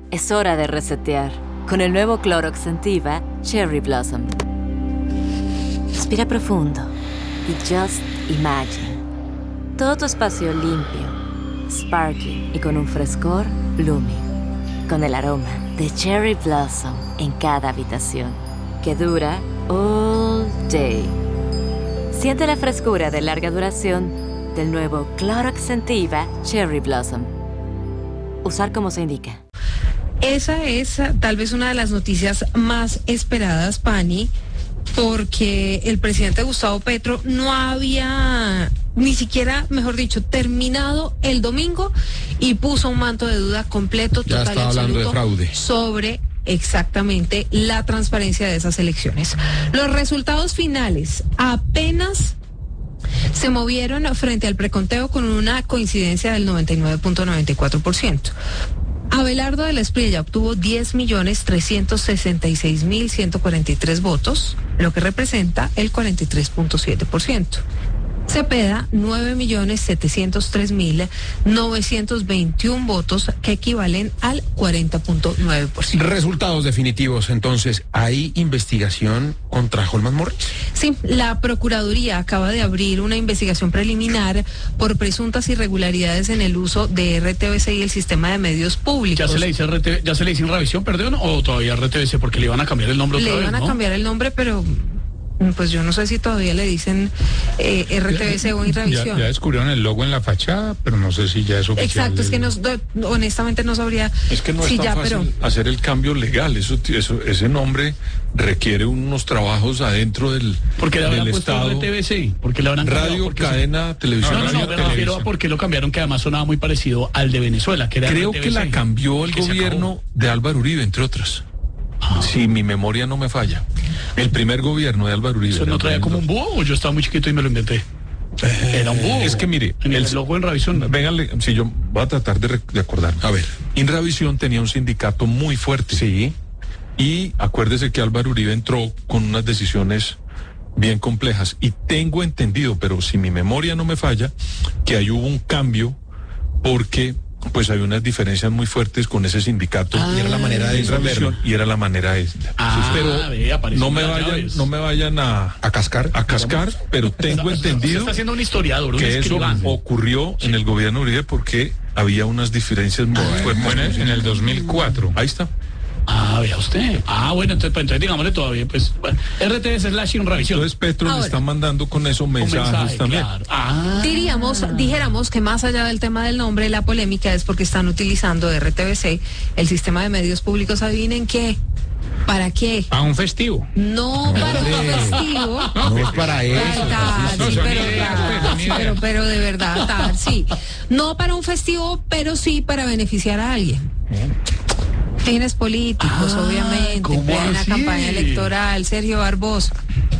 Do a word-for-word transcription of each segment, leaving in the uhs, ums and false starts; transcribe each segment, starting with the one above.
Es hora de resetear con el nuevo Clorox Scentiva Cherry Blossom. Respira profundo y just imagine. Todo tu espacio limpio, sparkling y con un frescor blooming. Con el aroma de Cherry Blossom en cada habitación, que dura all day. Siente la frescura de larga duración del nuevo Clorox Scentiva Cherry Blossom. Usar como se indica. Esa es tal vez una de las noticias más esperadas, Pani, porque el presidente Gustavo Petro no había ni siquiera, mejor dicho, terminado el domingo y puso un manto de duda completo, ya total y hablando absoluto de fraude sobre exactamente la transparencia de esas elecciones. Los resultados finales apenas se movieron frente al preconteo con una coincidencia del noventa y nueve punto noventa y cuatro por ciento. Abelardo de la Espriella obtuvo diez millones trescientos sesenta y seis mil ciento cuarenta y tres votos, lo que representa el cuarenta y tres punto siete por ciento. Cepeda, nueve millones setecientos tres mil novecientos veintiuno votos, que equivalen al cuarenta punto nueve por ciento. Resultados definitivos, entonces, ¿hay investigación contra Holman Morris? Sí, la Procuraduría acaba de abrir una investigación preliminar por presuntas irregularidades en el uso de R T V C y el sistema de medios públicos. ¿Ya se le dice R T V, ya se le dice en revisión, perdón, o todavía R T V C? Porque le iban a cambiar el nombre otra Le vez, iban a ¿no? cambiar el nombre, pero pues yo no sé si todavía le dicen eh, R T V C o en revisión. Ya, ya descubrieron el logo en la fachada, pero no sé si ya es oficial. Exacto, es que el... no, honestamente no sabría. Es que no si es tan ya, fácil pero... hacer el cambio legal. Eso, eso, ese nombre requiere unos trabajos adentro del, porque le habrán del puesto Estado. R T V C, porque le habrán Radio, porque cadena, se... televisión. No, no, no, no, me refiero a por qué lo cambiaron, que además sonaba muy parecido al de Venezuela, que era Creo R T V C, que la cambió el gobierno de Álvaro Uribe, entre otras. Ah. Si mi memoria no me falla. El primer gobierno de Álvaro Uribe. ¿Eso no traía como un búho o yo estaba muy chiquito y me lo inventé? Eh, Era un búho. Es que mire, en el, el logo en revisión. Véngale, si yo voy a tratar de, de acordar. A ver, Inravisión tenía un sindicato muy fuerte. Sí. Y acuérdese que Álvaro Uribe entró con unas decisiones bien complejas. Y tengo entendido, pero si mi memoria no me falla, que ahí hubo un cambio porque pues hay unas diferencias muy fuertes con ese sindicato. Ah, y era la manera de Inravisión y era la manera de... Ah, pero vea, no me vayan, llaves. no me vayan a, a cascar, a cascar, pero tengo está, entendido está haciendo un historiador, un que eso ocurrió sí. en el gobierno Uribe porque había unas diferencias muy ah, fuertes. Bueno, en el dos mil cuatro. Ahí está. Ah, vea usted. Ah, bueno, entonces, pues, entonces digámosle todavía, pues, bueno, R T V C slash revisión. Entonces Petro le está mandando con eso mensajes mensaje, también. Claro. Ah. Diríamos, dijéramos que más allá del tema del nombre, la polémica es porque están utilizando R T V C, el sistema de medios públicos. ¿Adivinen qué? ¿Para qué? ¿Para un festivo? No, para un festivo. No es para eso. Tar, sí, pero, tar, sí, pero, pero de verdad, tar, sí. No para un festivo, pero sí para beneficiar a alguien. Fines políticos, ah, obviamente, plena campaña electoral. Sergio Barbosa.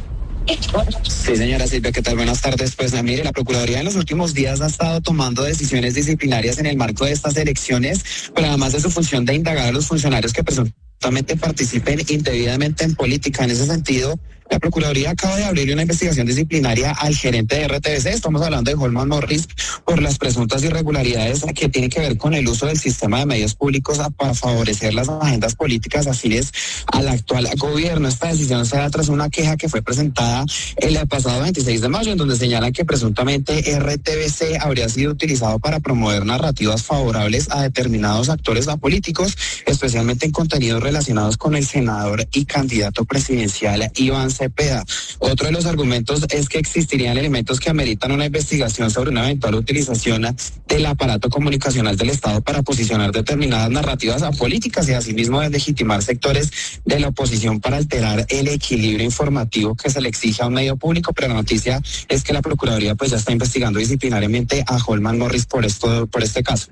Sí, señora Silvia, ¿qué tal? Buenas tardes. Pues mire, la Procuraduría en los últimos días ha estado tomando decisiones disciplinarias en el marco de estas elecciones, pero además de su función de indagar a los funcionarios que presuntamente participen indebidamente en política. En ese sentido, la Procuraduría acaba de abrir una investigación disciplinaria al gerente de R T V C, estamos hablando de Holman Morris, por las presuntas irregularidades que tienen que ver con el uso del sistema de medios públicos para favorecer las agendas políticas afines al actual gobierno. Esta decisión se da tras una queja que fue presentada el pasado veintiséis de mayo, en donde señalan que presuntamente R T V C habría sido utilizado para promover narrativas favorables a determinados actores políticos, especialmente en contenidos relacionados con el senador y candidato presidencial Iván Cepeda. Otro de los argumentos es que existirían elementos que ameritan una investigación sobre una eventual utilización del aparato comunicacional del Estado para posicionar determinadas narrativas políticas y asimismo deslegitimar sectores de la oposición para alterar el equilibrio informativo que se le exige a un medio público. Pero la noticia es que la Procuraduría pues ya está investigando disciplinariamente a Holman Morris por esto, por este caso.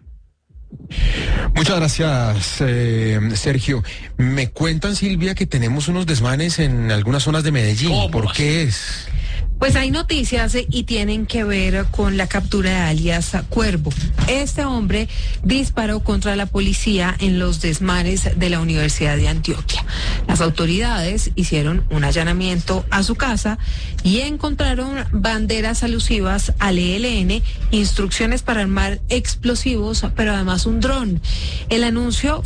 Muchas gracias, eh, Sergio. Me cuentan, Silvia, que tenemos unos desmanes en algunas zonas de Medellín. ¿Por qué es? Pues hay noticias eh, y tienen que ver con la captura de alias Cuervo. Este hombre disparó contra la policía en los desmanes de la Universidad de Antioquia. Las autoridades hicieron un allanamiento a su casa y encontraron banderas alusivas al E L N, instrucciones para armar explosivos, pero además un dron. El anuncio